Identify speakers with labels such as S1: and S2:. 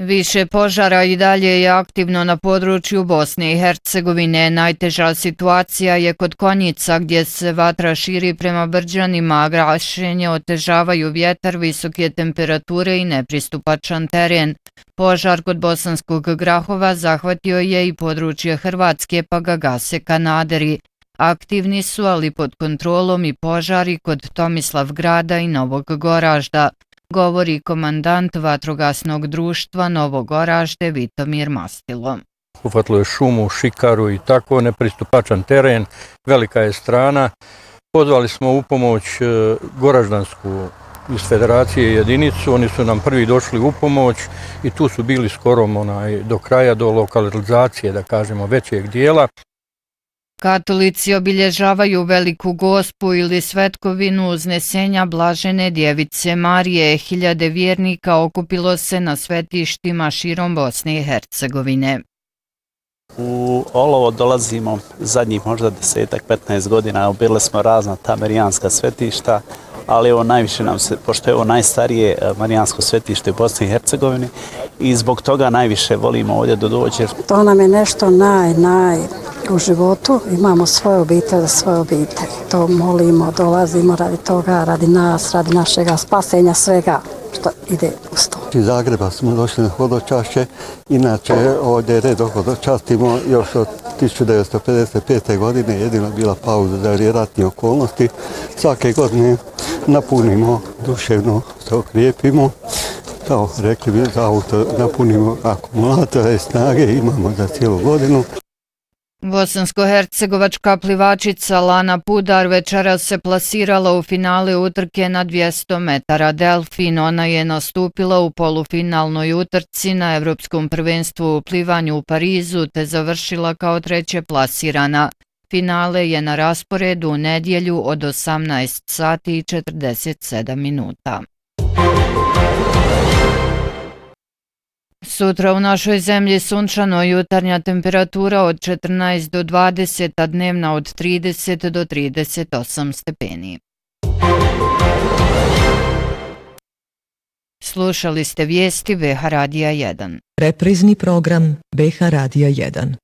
S1: Više požara i dalje je aktivno na području Bosne i Hercegovine. Najteža situacija je kod Konjica gdje se vatra širi prema Brđanima, a gašenje otežavaju vjetar, visoke temperature i nepristupačan teren. Požar kod Bosanskog Grahova zahvatio je i područje Hrvatske, pa ga gase kanaderi. Aktivni su, ali pod kontrolom, i požari kod Tomislavgrada i Novog Goražda, govori komandant vatrogasnog društva Novog Goražde Vitomir Mastilo.
S2: Uhvatilo je šumu, šikaru i tako, nepristupačan teren, velika je strana. Pozvali smo u pomoć Goraždansku iz Federacije jedinicu, oni su nam prvi došli u pomoć i tu su bili skoro do kraja, do lokalizacije, da kažemo, većeg dijela.
S1: Katolici obilježavaju Veliku Gospu ili Svetkovinu uznesenja Blažene Djevice Marije. Hiljade vjernika okupilo se na svetištima širom Bosne i Hercegovine.
S3: U Olovo dolazimo zadnjih možda 10-15 godina, obili smo razna ta marijanska svetišta, ali evo najviše nam se, pošto je ovo najstarije marijansko svetište u Bosni i Hercegovini i zbog toga najviše volimo ovdje da dođe.
S4: To nam je nešto naj u životu, imamo svoje obitelj za svoje obitelj. To molimo, dolazimo radi toga, radi nas, radi našega spasenja, svega što ide uz to.
S5: Iz Zagreba smo došli na hodočašće, inače ovdje redom hodočastimo još od 1955. godine, jedino bila pauza za ratne okolnosti. Svake godine napunimo duševno, se okrijepimo, kao rekli bi za auto, napunimo akumulatore, snage imamo za cijelu godinu.
S1: Bosansko-hercegovačka plivačica Lana Pudar večeras se plasirala u finale utrke na 200 metara delfin. Ona je nastupila u polufinalnoj utrci na Evropskom prvenstvu u plivanju u Parizu te završila kao treće plasirana. Finale je na rasporedu u nedjelju od 18 sati i 47 minuta. Sutra u našoj zemlji sunčano, jutarnja temperatura od 14 do 20, a dnevna od 30 do 38 stepeni. Slušali ste vijesti BH Radija 1.
S6: Reprizni program BH Radija 1.